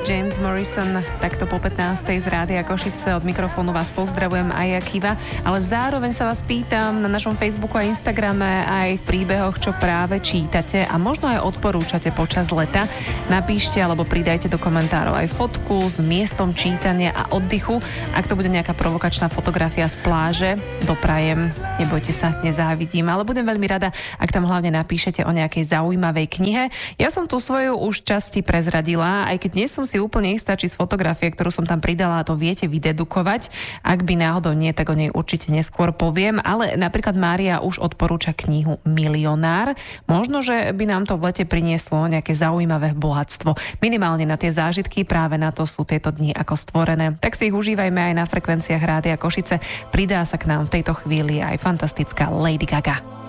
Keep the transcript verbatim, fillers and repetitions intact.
James Morrison, takto po pätnástej z Rádia Košice. Od mikrofónu vás pozdravujem aj ja, Kiva, ale zároveň sa vás pýtam na našom Facebooku a Instagrame aj v príbehoch, čo práve čítate a možno aj odporúčate počas leta. Napíšte alebo pridajte do komentárov aj fotku s miestom čítania a oddychu. Ak to bude nejaká provokačná fotografia z pláže, doprajem, nebojte sa, nezávidím, ale budem veľmi rada, ak tam hlavne napíšete o nejakej zaujímavej knihe. Ja som tú svoju už časti prezradila, aj keď nie som si úplne istá, či z fotografie, ktorú som tam pridala, to viete vydedukovať. Ak by náhodou nie, tak o nej určite neskôr poviem, ale napríklad Mária už odporúča knihu Milionár. Možno, že by nám to v lete prinieslo nejaké zaujímavé bohatstvo. Minimálne na tie zážitky, práve na to sú tieto dni ako stvorené. Tak si ich užívajme aj na frekvenciách Rádia Košice. Pridá sa k nám v tejto chvíli aj fantastická Lady Gaga.